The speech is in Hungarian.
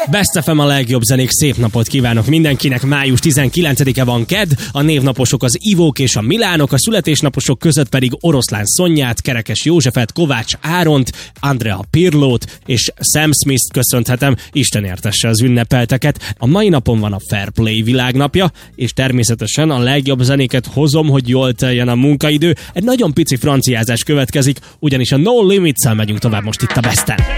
Best FM a legjobb zenék, szép napot kívánok mindenkinek. Május 19-e van kedd, a névnaposok az Ivók és a Milánok, a születésnaposok között pedig Oroszlán Szonyát, Kerekes Józsefet, Kovács Áront, Andrea Pirlót és Sam Smith-t köszönhetem, Isten értesse az ünnepelteket. A mai napon van a Fair Play világnapja, és természetesen a legjobb zenéket hozom, hogy jól teljen a munkaidő. Egy nagyon pici franciázás következik, ugyanis a No Limits-szel megyünk tovább most itt a Besten.